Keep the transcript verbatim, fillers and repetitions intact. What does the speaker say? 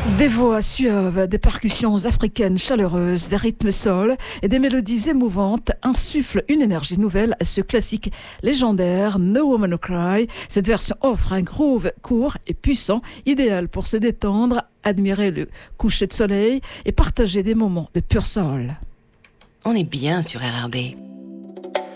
Des voix suaves, des percussions africaines chaleureuses, des rythmes soul et des mélodies émouvantes insufflent une énergie nouvelle à ce classique légendaire No Woman No Cry. Cette version offre un groove court et puissant, idéal pour se détendre, admirer le coucher de soleil et partager des moments de pur soul. On est bien sur R R B.